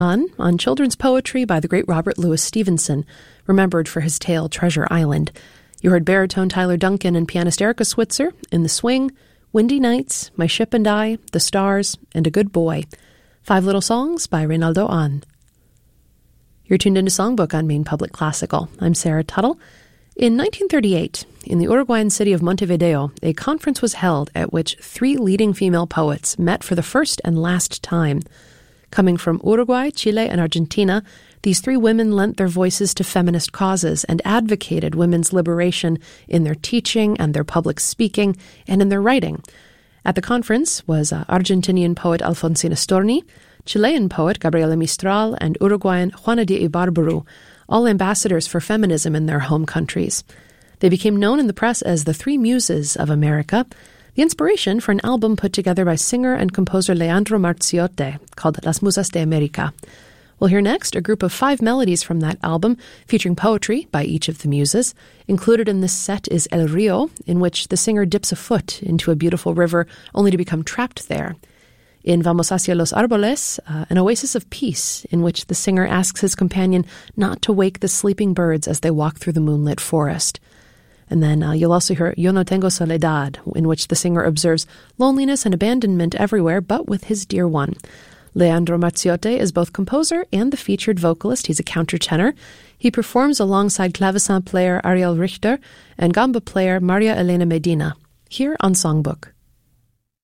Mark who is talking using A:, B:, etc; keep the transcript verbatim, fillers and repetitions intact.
A: On, on children's poetry by the great Robert Louis Stevenson, remembered for his tale Treasure Island. You heard baritone Tyler Duncan and pianist Erica Switzer in The Swing, Windy Nights, My Ship and I, The Stars, and A Good Boy. Five Little Songs by Reynaldo Ahn. You're tuned into Songbook on Maine Public Classical. I'm Sarah Tuttle. In nineteen thirty-eight, in the Uruguayan city of Montevideo, a conference was held at which three leading female poets met for the first and last time. Coming from Uruguay, Chile, and Argentina, these three women lent their voices to feminist causes and advocated women's liberation in their teaching and their public speaking and in their writing. At the conference was uh, Argentinian poet Alfonsina Storni, Chilean poet Gabriela Mistral, and Uruguayan Juana de Ibarburu, all ambassadors for feminism in their home countries. They became known in the press as the Three Muses of America, the inspiration for an album put together by singer and composer Leandro Marziotti called Las Musas de America. We'll hear next a group of five melodies from that album featuring poetry by each of the muses. Included in this set is El Rio, in which the singer dips a foot into a beautiful river only to become trapped there. In Vamos hacia los árboles, uh, an oasis of peace in which the singer asks his companion not to wake the sleeping birds as they walk through the moonlit forest. And then uh, you'll also hear Yo no tengo soledad, in which the singer observes loneliness and abandonment everywhere, but with his dear one. Leandro Marziotti is both composer and the featured vocalist. He's a countertenor. He performs alongside clavecin player Ariel Richter and gamba player Maria Elena Medina, here on Songbook.